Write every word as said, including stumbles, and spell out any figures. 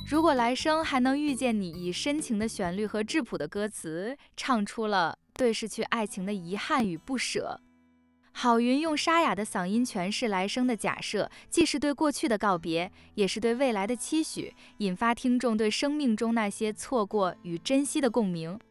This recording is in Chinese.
如果来生还能遇见你，以深情的旋律和质朴的歌词，唱出了对逝去爱情的遗憾与不舍。郝云用沙哑的嗓音诠释来生的假设，既是对过去的告别，也是对未来的期许，引发听众对生命中那些错过与珍惜的共鸣。